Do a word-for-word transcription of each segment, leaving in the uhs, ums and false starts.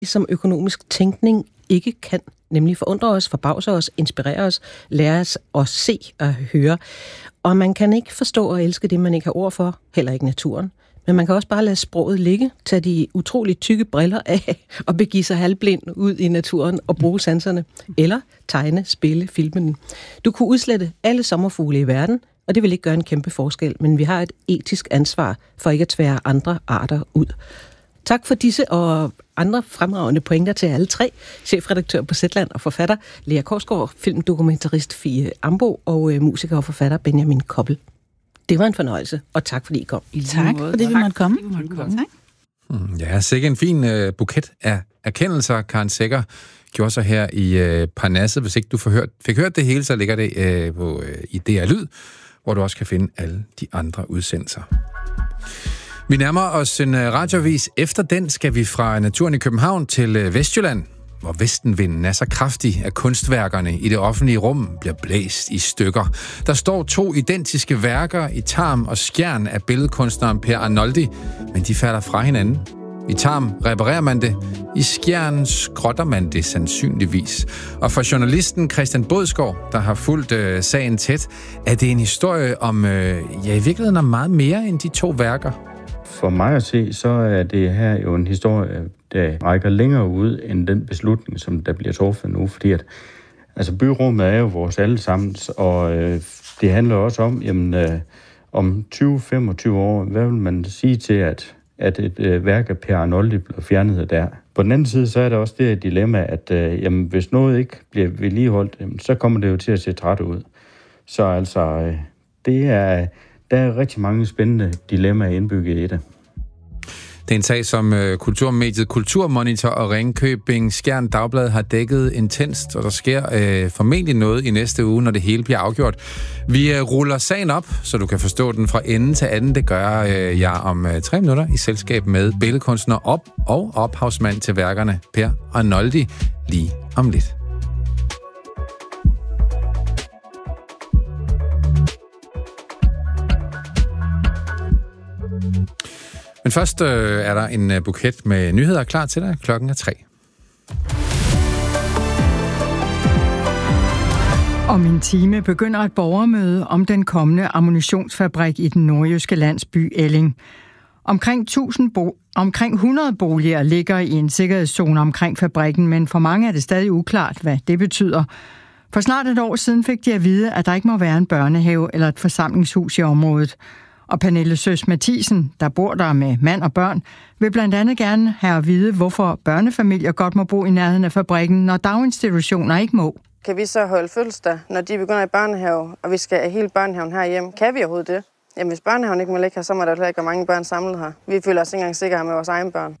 som økonomisk tænkning ikke kan, nemlig forundre os, forbavse os, inspirere os, lære os at se og høre. Og man kan ikke forstå og elske det, man ikke har ord for, heller ikke naturen. Men man kan også bare lade sproget ligge, tage de utroligt tykke briller af og begive sig halvblind ud i naturen og bruge sanserne. Eller tegne, spille, filme den. Du kunne udslette alle sommerfugle i verden, og det vil ikke gøre en kæmpe forskel, men vi har et etisk ansvar for ikke at tvære andre arter ud. Tak for disse og andre fremragende pointer til alle tre. Chefredaktør på Zetland og forfatter Lea Korsgaard, filmdokumentarist Fie Ambo og øh, musiker og forfatter Benjamin Koppel. Det var en fornøjelse, og tak fordi I kom. I tak, fordi vi måtte komme. Ja, sikkert en fin uh, buket af erkendelser, Karen Secher gjorde sig her i uh, Parnasset. Hvis ikke du får hørt, fik hørt det hele, så ligger det uh, på, uh, i D R Lyd, hvor du også kan finde alle de andre udsendelser. Vi nærmer os en uh, radioavis. Efter den skal vi fra naturen i København til uh, Vestjylland, hvor vestenvinden er så kraftig, at kunstværkerne i det offentlige rum bliver blæst i stykker. Der står to identiske værker i Tarm og Skjern af billedkunstneren Per Arnoldi, men de falder fra hinanden. I Tarm reparerer man det, i Skjern skrotter man det sandsynligvis. Og for journalisten Christian Bådsgaard, der har fulgt øh, sagen tæt, er det en historie om, øh, ja i virkeligheden om meget mere end de to værker. For mig at se, så er det her jo en historie, der rækker længere ud end den beslutning, som der bliver truffet nu, fordi at altså byrummet er jo vores allesammens, og øh, det handler også om, jamen, øh, om tyve til femogtyve år, hvad vil man sige til, at, at et øh, værk af Per Arnoldi bliver fjernet der. På den anden side, så er der også det dilemma, at øh, jamen, hvis noget ikke bliver vedligeholdt, jamen, så kommer det jo til at se træt ud. Så altså, øh, det er, der er rigtig mange spændende dilemmaer indbygget i det. Det er en sag, som uh, kulturmediet Kulturmonitor og Ringkøbing Skjern Dagblad har dækket intenst, og der sker uh, formentlig noget i næste uge, når det hele bliver afgjort. Vi uh, ruller sagen op, så du kan forstå den fra ende til anden. Det gør uh, jeg om uh, tre minutter i selskab med billedkunstner op og ophavsmand til værkerne Per Arnoldi lige om lidt. Men først øh, er der en øh, buket med nyheder klar til dig. Klokken er tre. Om en time begynder et borgermøde om den kommende ammunitionsfabrik i den nordjyske landsby Elling. Omkring, tusind bo- omkring hundrede boliger ligger i en sikkerhedszone omkring fabrikken, men for mange er det stadig uklart, hvad det betyder. For snart et år siden fik de at vide, at der ikke må være en børnehave eller et forsamlingshus i området. Og Pernille Søs Mathisen, der bor der med mand og børn, vil blandt andet gerne have at vide, hvorfor børnefamilier godt må bo i nærheden af fabrikken, når daginstitutioner ikke må. Kan vi så holde fødselsdag, når de begynder i børnehave, og vi skal have hele børnehaven herhjemme? Kan vi overhovedet det? Jamen hvis børnehaven ikke må ligge her, så må der jo ikke være mange børn samlet her. Vi føler os ikke engang sikre med vores egne børn.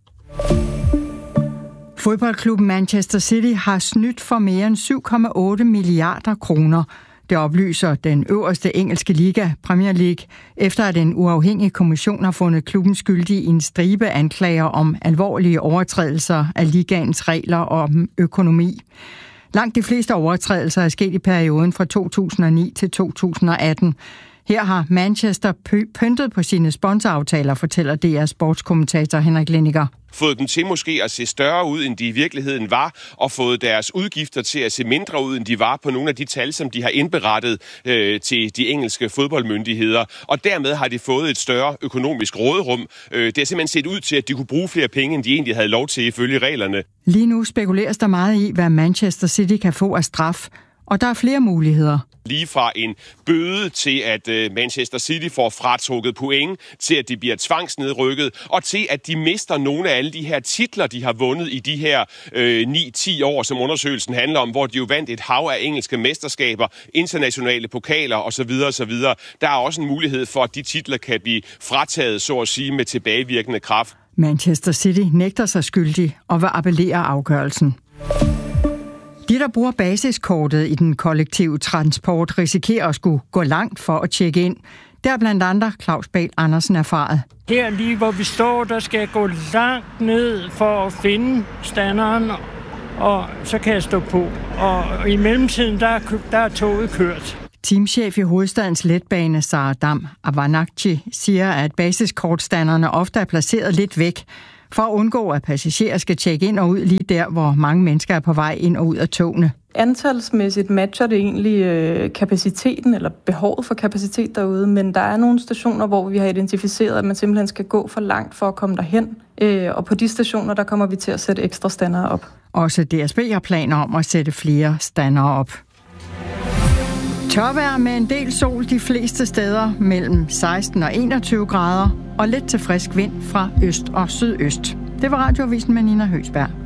Fodboldklubben Manchester City har snydt for mere end syv komma otte milliarder kroner. Det oplyser den øverste engelske liga, Premier League, efter at en uafhængig kommission har fundet klubben skyldig i en stribe anklager om alvorlige overtrædelser af ligaens regler og økonomi. Langt de fleste overtrædelser er sket i perioden fra to tusind og ni til to tusind og atten. Her har Manchester pyntet på sine sponsoraftaler, fortæller D R sportskommentator Henrik Lenniger. Fået dem til måske at se større ud, end de i virkeligheden var, og fået deres udgifter til at se mindre ud, end de var på nogle af de tal, som de har indberettet øh, til de engelske fodboldmyndigheder. Og dermed har de fået et større økonomisk råderum. Øh, det har simpelthen set ud til, at de kunne bruge flere penge, end de egentlig havde lov til ifølge reglerne. Lige nu spekuleres der meget i, hvad Manchester City kan få af straf, og der er flere muligheder. Lige fra en bøde til, at Manchester City får fratrukket point, til at de bliver tvangsnedrykket, og til at de mister nogle af alle de her titler, de har vundet i de her øh, ni til ti år, som undersøgelsen handler om, hvor de jo vandt et hav af engelske mesterskaber, internationale pokaler osv. osv. Der er også en mulighed for, at de titler kan blive frataget, så at sige, med tilbagevirkende kraft. Manchester City nægter sig skyldig og vil appellere afgørelsen. De, der bruger basiskortet i den kollektive transport, risikerer at skulle gå langt for at tjekke ind. Der er blandt andre Claus Bahl Andersen erfaret. Her lige hvor vi står, der skal jeg gå langt ned for at finde standeren, og så kan jeg stå på. Og i mellemtiden, der er, der er toget kørt. Teamchef i hovedstadens letbane, Sara Dam Avanakci, siger, at basiskortstanderne ofte er placeret lidt væk, for at undgå, at passagerer skal tjekke ind og ud lige der, hvor mange mennesker er på vej ind og ud af togene. Antalsmæssigt matcher det egentlig øh, kapaciteten eller behovet for kapacitet derude, men der er nogle stationer, hvor vi har identificeret, at man simpelthen skal gå for langt for at komme derhen. Øh, og på de stationer, der kommer vi til at sætte ekstra standere op. Også D S B har planer om at sætte flere standere op. Tørvejr med en del sol de fleste steder mellem seksten og enogtyve grader og lidt til frisk vind fra øst og sydøst. Det var Radioavisen med Nina Høgsberg.